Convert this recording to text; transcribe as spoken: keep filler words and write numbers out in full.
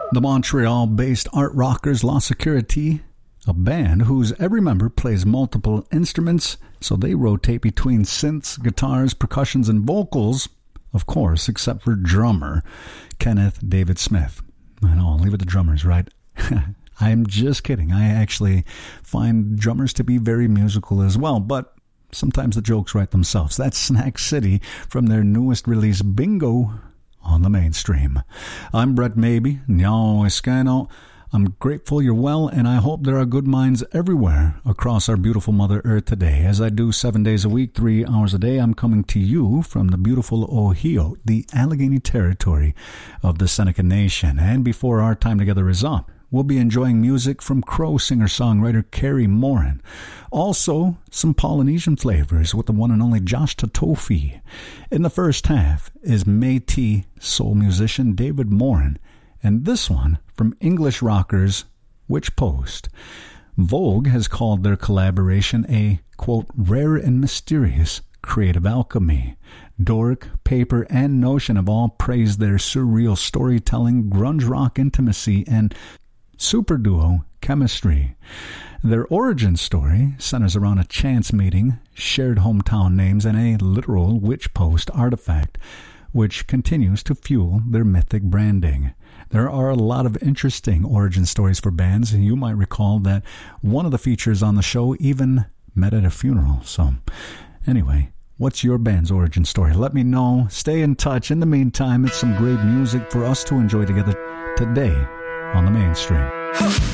The Montreal-based art rockers La Security, a band whose every member plays multiple instruments, so they rotate between synths, guitars, percussions, and vocals, of course, except for drummer Kenneth David Smith. I know, I'll leave it to drummers, right? I'm just kidding. I actually find drummers to be very musical as well, but sometimes the jokes write themselves. That's Snack City from their newest release, Bingo, on the Mainstream. I'm Brett Maybe. Nyao Escano. I'm grateful you're well, and I hope there are good minds everywhere across our beautiful Mother Earth today. As I do seven days a week, three hours a day, I'm coming to you from the beautiful Ohio, the Allegheny territory of the Seneca Nation. And before our time together is up, we'll be enjoying music from Crow singer-songwriter Carrie Morin. Also, some Polynesian flavors with the one and only Josh Tatofi. In the first half is Métis soul musician David Morin, and this one from English rockers Witch Post. Vogue has called their collaboration a, quote, rare and mysterious creative alchemy. Dork, Paper, and Notion have all praised their surreal storytelling, grunge rock intimacy, and super duo chemistry. Their origin story centers around a chance meeting, shared hometown names, and a literal Witch Post artifact, which continues to fuel their mythic branding. There are a lot of interesting origin stories for bands. You might recall that one of the features on the show even met at a funeral. So, anyway, what's your band's origin story? Let me know. Stay in touch. In the meantime, it's some great music for us to enjoy together today on the Mainstream.